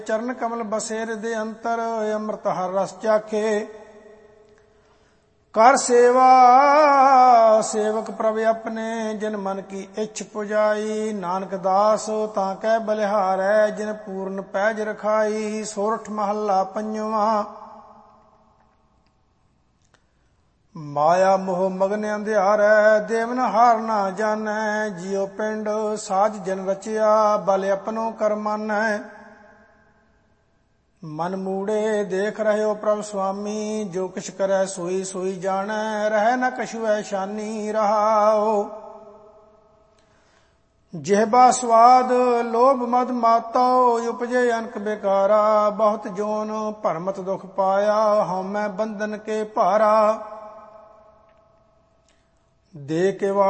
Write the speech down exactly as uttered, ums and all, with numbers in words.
ਚਰਨ ਕਮਲ ਬਸੇ ਹਿਰਦੇ ਅੰਤਰ, ਅੰਮ੍ਰਿਤ ਹਰ ਰਸ ਚਾਖੇ। ਕਰ ਸੇਵਾ ਸੇਵਕ ਪ੍ਰਭ ਆਪਣੇ, ਜਿਨ ਮਨ ਕੀ ਇੱਛ ਪੁਜਾਈ। ਨਾਨਕ ਦਾਸ ਤਾਂ ਕਹਿ ਬਲਿਹਾਰੈ, ਜਿਨ ਪੂਰਨ ਪੈਜ ਰਖਾਈ। ਸੋਰਠ ਮਹੱਲਾ ਪੰਜਵਾਂ। ਮਾਇਆ ਮੋਹ ਮਗਨ ਅੰਧਿਆਰੈ, ਦੇਵਨ ਹਾਰ ਨਾ ਜਾਣੈ। ਜਿਉ ਪਿੰਡ ਸਾਜ ਜਨ ਰਚਿਆ, ਬਲ ਆਪਣੋ ਕਰ ਮਾਨੈ। ਮਨ ਮੂੜੇ ਦੇਖ ਰਹਿਓ ਪ੍ਰਭ ਸੁਆਮੀ, ਜੋ ਕਿਛ ਕਰੈ ਸੋਈ ਸੋਈ ਜਾਣੈ। ਰਹਿ ਨ ਕਛੁ ਐਸ਼ਾਨੀ ਰਹਾਓ। ਜਿਹਬਾ ਸਵਾਦ ਲੋਭ ਮਦ ਮਾਤੋ, ਉਪਜੇ ਅਨਕ ਬੇਕਾਰਾ। ਬਹੁਤ ਜੋਨ ਭਰਮਤ ਦੁਖ ਪਾਇਆ, ਹਉਮੈ ਬੰਧਨ ਕੇ ਭਾਰਾ। ਦੇ ਕੇ